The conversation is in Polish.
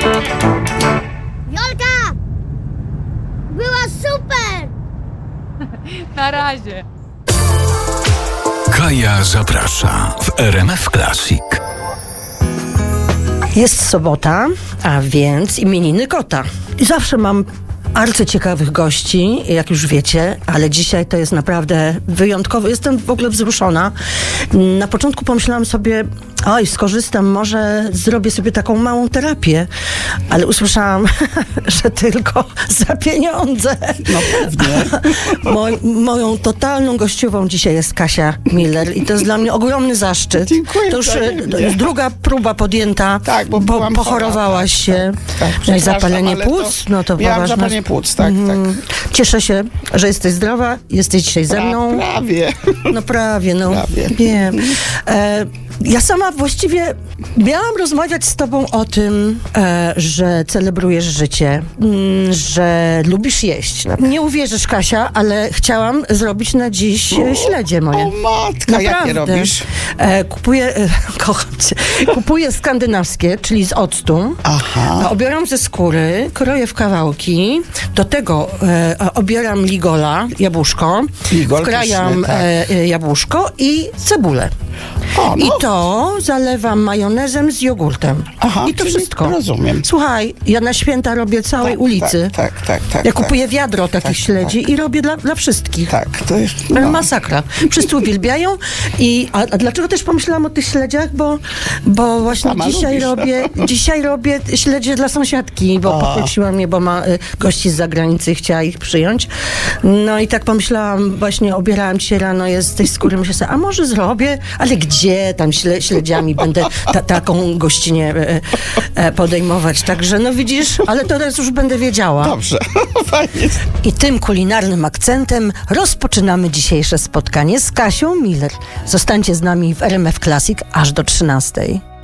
Jolka! Była super! Na razie. Kaja zaprasza w RMF Classic. Jest sobota, a więc imieniny kota. I zawsze mam arcyciekawych gości, jak już wiecie, ale dzisiaj to jest naprawdę wyjątkowo. Jestem w ogóle wzruszona. Na początku pomyślałam sobie, skorzystam, może zrobię sobie taką małą terapię, ale usłyszałam, że tylko za pieniądze. No pewnie. Moją totalną gościową dzisiaj jest Kasia Miller i to jest dla mnie ogromny zaszczyt. Dziękuję. To już druga próba podjęta, Tak, bo pochorowałaś się. Tak, Miałeś zapalenie płuc? No to miałam poważne. zapalenie płuc, tak. Cieszę się, że jesteś zdrowa, jesteś dzisiaj ze mną. Prawie. No prawie, no. Prawie. Wiem. Ja sama właściwie miałam rozmawiać z tobą o tym, że celebrujesz życie, że lubisz jeść. Nie uwierzysz, Kasia, ale chciałam zrobić na dziś śledzie moje. O matka, jakie robisz? Kocham cię. Kupuję skandynawskie, czyli z octu. Aha. Obieram ze skóry, kroję w kawałki. Do tego obieram ligola, jabłuszko. Ligol wkrajam pyszny, jabłuszko i cebulę. O, no. I to zalewam majonezem z jogurtem. Aha, I to czyli wszystko. rozumiem. Słuchaj, ja na święta robię całej ulicy. Tak. Ja kupuję wiadro takich śledzi i robię dla wszystkich. Tak, to jest... Masakra. Wszyscy uwielbiają. A dlaczego też pomyślałam o tych śledziach? Bo właśnie Sama dzisiaj robię śledzie dla sąsiadki, bo poprosiła mnie, bo ma gości z zagranicy i chciała ich przyjąć. No i tak pomyślałam, właśnie obierałam dzisiaj rano je z tej skóry, myślę sobie, a może zrobię, ale gdzie tam śledziami będę taką gościnę podejmować. Także no widzisz, ale teraz już będę wiedziała. Dobrze, fajnie. I tym kulinarnym akcentem rozpoczynamy dzisiejsze spotkanie z Kasią Miller. Zostańcie z nami w RMF Classic aż do 13:00.